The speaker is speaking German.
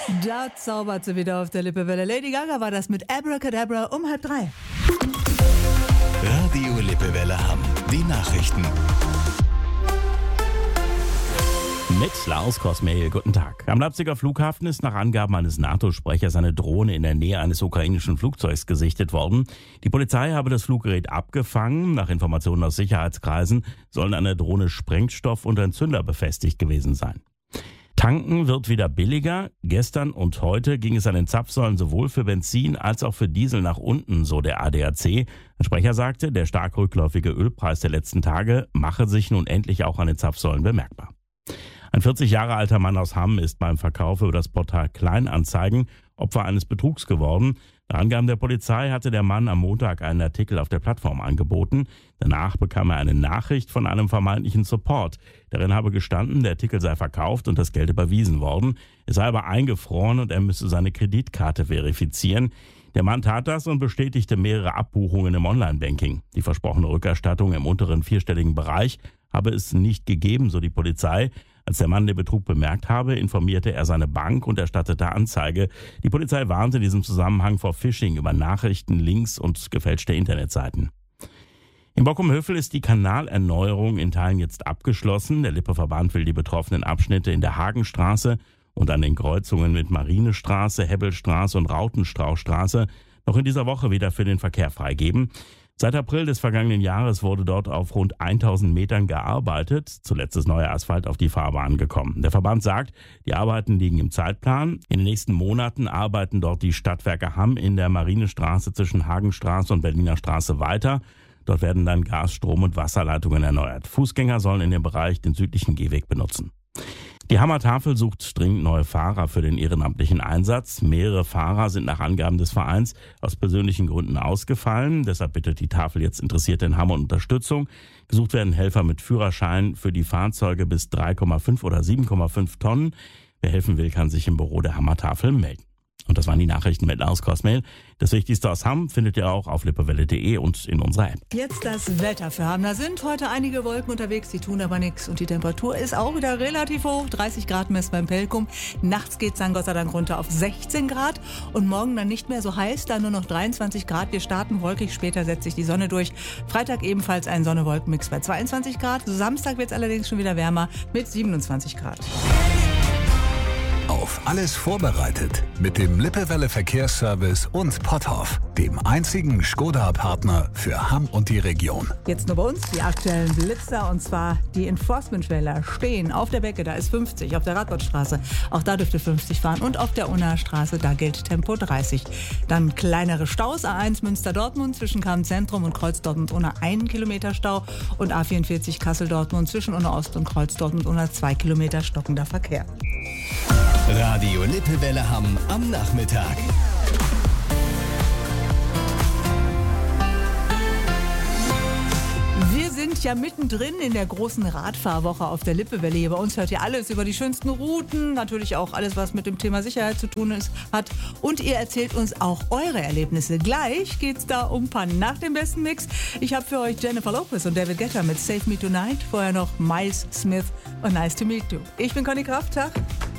Da zaubert sie wieder auf der Lippewelle. Lady Gaga war das mit Abracadabra um 2:30. Radio Lippewelle Hamm. Die Nachrichten. Mit Lars Kosmehl, guten Tag. Am Leipziger Flughafen ist nach Angaben eines NATO-Sprechers eine Drohne in der Nähe eines ukrainischen Flugzeugs gesichtet worden. Die Polizei habe das Fluggerät abgefangen. Nach Informationen aus Sicherheitskreisen sollen an der Drohne Sprengstoff und ein Zünder befestigt gewesen sein. Tanken wird wieder billiger. Gestern und heute ging es an den Zapfsäulen sowohl für Benzin als auch für Diesel nach unten, so der ADAC. Ein Sprecher sagte, der stark rückläufige Ölpreis der letzten Tage mache sich nun endlich auch an den Zapfsäulen bemerkbar. Ein 40 Jahre alter Mann aus Hamm ist beim Verkauf über das Portal Kleinanzeigen Opfer eines Betrugs geworden. Nach Angaben der Polizei hatte der Mann am Montag einen Artikel auf der Plattform angeboten. Danach bekam er eine Nachricht von einem vermeintlichen Support. Darin habe gestanden, der Artikel sei verkauft und das Geld überwiesen worden. Es sei aber eingefroren und er müsse seine Kreditkarte verifizieren. Der Mann tat das und bestätigte mehrere Abbuchungen im Online-Banking. Die versprochene Rückerstattung im unteren vierstelligen Bereich habe es nicht gegeben, so die Polizei. Als der Mann den Betrug bemerkt habe, informierte er seine Bank und erstattete Anzeige. Die Polizei warnte in diesem Zusammenhang vor Phishing über Nachrichten, Links und gefälschte Internetseiten. In Bockum-Hövel ist die Kanalerneuerung in Teilen jetzt abgeschlossen. Der Lippe-Verband will die betroffenen Abschnitte in der Hagenstraße und an den Kreuzungen mit Marinestraße, Hebbelstraße und Rautenstrauchstraße noch in dieser Woche wieder für den Verkehr freigeben. Seit April des vergangenen Jahres wurde dort auf rund 1000 Metern gearbeitet. Zuletzt ist neuer Asphalt auf die Fahrbahn gekommen. Der Verband sagt, die Arbeiten liegen im Zeitplan. In den nächsten Monaten arbeiten dort die Stadtwerke Hamm in der Marinestraße zwischen Hagenstraße und Berliner Straße weiter. Dort werden dann Gas-, Strom- und Wasserleitungen erneuert. Fußgänger sollen in dem Bereich den südlichen Gehweg benutzen. Die Hammer Tafel sucht dringend neue Fahrer für den ehrenamtlichen Einsatz. Mehrere Fahrer sind nach Angaben des Vereins aus persönlichen Gründen ausgefallen. Deshalb bittet die Tafel jetzt Interessierte in Hamm um Unterstützung. Gesucht werden Helfer mit Führerschein für die Fahrzeuge bis 3,5 oder 7,5 Tonnen. Wer helfen will, kann sich im Büro der Hammer Tafel melden. Und das waren die Nachrichten mit Lars Kosmehl. Das Wichtigste aus Hamm findet ihr auch auf lippewelle.de und in unserer App. Jetzt das Wetter für Hamm. Da sind heute einige Wolken unterwegs, die tun aber nichts. Und die Temperatur ist auch wieder relativ hoch. 30 Grad messen beim Pelkum. Nachts geht es dann Gott sei Dank runter auf 16 Grad. Und morgen dann nicht mehr so heiß, dann nur noch 23 Grad. Wir starten wolkig, später setzt sich die Sonne durch. Freitag ebenfalls ein Sonne-Wolken-Mix bei 22 Grad. Samstag wird es allerdings schon wieder wärmer mit 27 Grad. Auf alles vorbereitet mit dem Lippewelle Verkehrsservice und Potthoff, dem einzigen Skoda-Partner für Hamm und die Region. Jetzt nur bei uns die aktuellen Blitzer, und zwar die Enforcement-Schilder stehen auf der Becke, da ist 50, auf der Radbottstraße, auch da dürfte 50 fahren, und auf der Unna-Straße, da gilt Tempo 30. Dann kleinere Staus, A1 Münster-Dortmund zwischen Kamm-Zentrum und Kreuz-Dortmund-Unna 1 Kilometer Stau und A44 Kassel-Dortmund zwischen Unna-Ost und Kreuz-Dortmund-Unna 2 Kilometer stockender Verkehr. Radio Lippewelle Hamm am Nachmittag. Wir sind ja mittendrin in der großen Radfahrwoche auf der Lippewelle. Hier bei uns hört ihr alles über die schönsten Routen, natürlich auch alles, was mit dem Thema Sicherheit zu tun hat. Und ihr erzählt uns auch eure Erlebnisse. Gleich geht's da um Pannen nach dem besten Mix. Ich habe für euch Jennifer Lopez und David Guetta mit Save Me Tonight. Vorher noch Miles Smith und Nice to Meet You. Ich bin Conny Kraft. Tag.